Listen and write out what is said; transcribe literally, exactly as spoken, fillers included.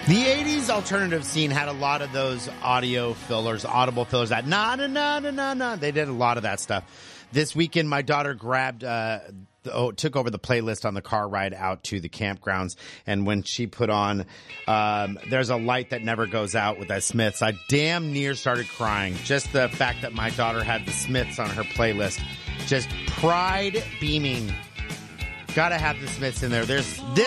The eighties alternative scene had a lot of those audio fillers, audible fillers, that na na na na na na. They did a lot of that stuff. This weekend, my daughter grabbed, uh, the, oh, took over the playlist on the car ride out to the campgrounds. And when she put on, um, There's a Light That Never Goes Out with that Smiths, I damn near started crying. Just the fact that my daughter had the Smiths on her playlist. Just pride beaming. Gotta have the Smiths in there. There's this.